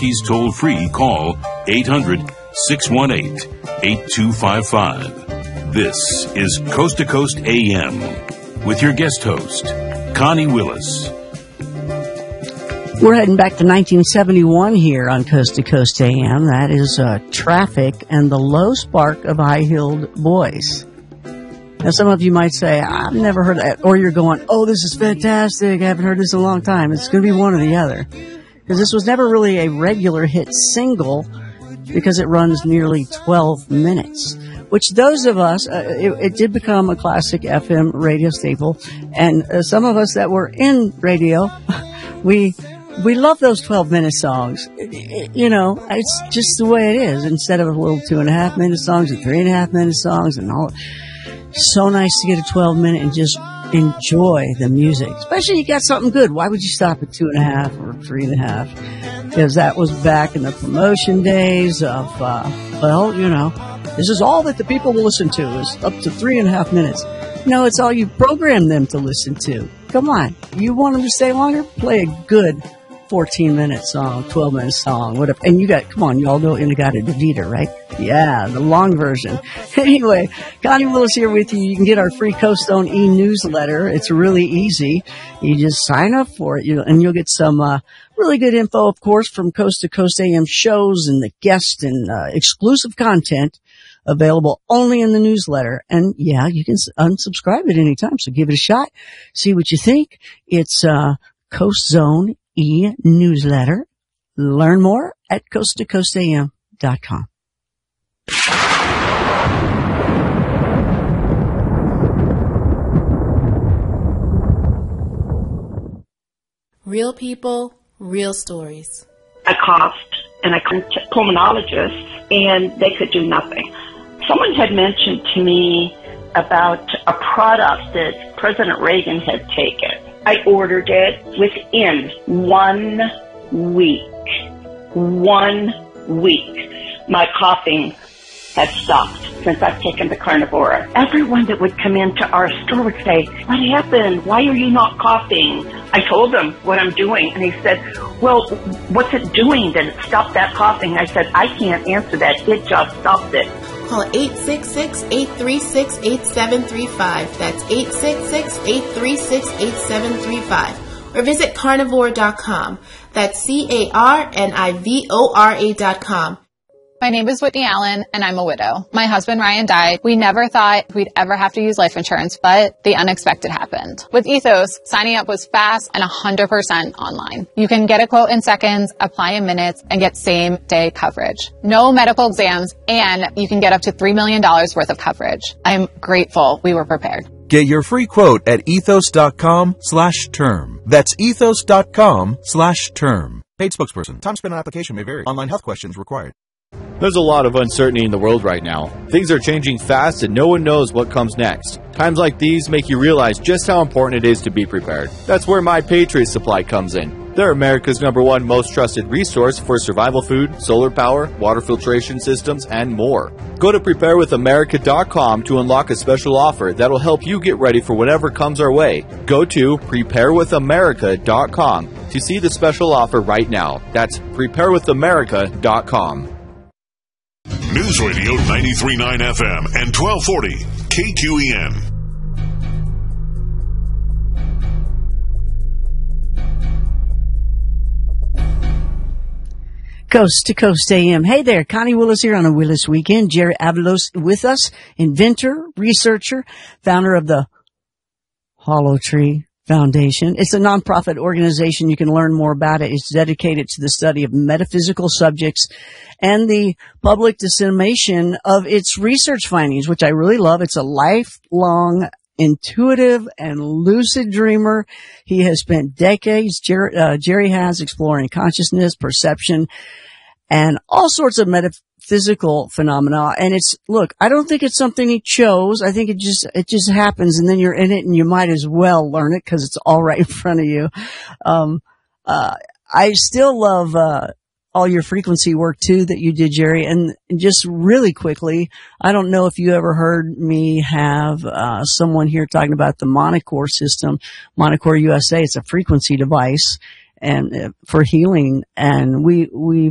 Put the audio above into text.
Rockies toll-free, call 800-618-8255. This is Coast to Coast AM with your guest host, Connie Willis. We're heading back to 1971 here on Coast to Coast AM. That is Traffic and the Low Spark of High-Heeled Boys. Now, some of you might say, I've never heard that. Or you're going, oh, this is fantastic. I haven't heard this in a long time. It's going to be one or the other. Because this was never really a regular hit single because it runs nearly 12 minutes. Which those of us, it did become a classic FM radio staple. And some of us that were in radio, we love those 12-minute songs. You know, it's just the way it is. Instead of a little 2.5-minute songs and 3.5-minute songs and all. So nice to get a 12-minute and just enjoy the music. Especially you got something good. Why would you stop at 2.5 or 3.5? Because that was back in the promotion days of, this is all that the people will listen to is up to 3.5 minutes. No, it's all you program them to listen to. Come on. You want them to stay longer? Play a good 14-minute song, 12-minute song, whatever. And you got, come on, you all know In-A-Gadda-Da-Vida, right? Yeah, the long version. Anyway, Connie Willis here with you. You can get our free Coast Zone e-newsletter. It's really easy. You just sign up for it, and you'll get some really good info, of course, from Coast to Coast AM shows and the guest and exclusive content available only in the newsletter. And yeah, you can unsubscribe at any time, so give it a shot. See what you think. It's Coast Zone e-newsletter. Learn more at coasttocoastam.com. Real people, real stories. I coughed and I went to pulmonologists and they could do nothing. Someone had mentioned to me about a product that President Reagan had taken. I ordered it within 1 week. 1 week. My coughing had stopped since I've taken the Carnivora. Everyone that would come into our store would say, what happened? Why are you not coughing? I told them what I'm doing, and he said, well, what's it doing that it stopped that coughing? I said, I can't answer that. It just stopped it. Call 866-836-8735. That's 866-836-8735. Or visit carnivore.com. That's carnivora.com. My name is Whitney Allen, and I'm a widow. My husband, Ryan, died. We never thought we'd ever have to use life insurance, but the unexpected happened. With Ethos, signing up was fast and 100% online. You can get a quote in seconds, apply in minutes, and get same-day coverage. No medical exams, and you can get up to $3 million worth of coverage. I'm grateful we were prepared. Get your free quote at ethos.com/term. That's ethos.com/term. Paid spokesperson. Time spent on application may vary. Online health questions required. There's a lot of uncertainty in the world right now. Things are changing fast and no one knows what comes next. Times like these make you realize just how important it is to be prepared. That's where My Patriot Supply comes in. They're America's #1 most trusted resource for survival food, solar power, water filtration systems, and more. Go to preparewithamerica.com to unlock a special offer that'll help you get ready for whatever comes our way. Go to preparewithamerica.com to see the special offer right now. That's preparewithamerica.com. News Radio 93.9 FM and 1240 KQEN. Coast to Coast AM. Hey there, Connie Willis here on a Willis Weekend. Jerry Avalos with us, inventor, researcher, founder of the Hollow Tree Foundation. It's a nonprofit organization. You can learn more about it. It's dedicated to the study of metaphysical subjects and the public dissemination of its research findings, which I really love. It's a lifelong intuitive and lucid dreamer. He has spent decades, Jerry has, exploring consciousness, perception, and all sorts of metaphysical phenomena. And look, I don't think it's something he chose. I think it just happens, and then you're in it and you might as well learn it because it's all right in front of you. I still love, all your frequency work too that you did, Jerry. And just really quickly, I don't know if you ever heard me have someone here talking about the Monocore system, Monocore USA. It's a frequency device and for healing, and we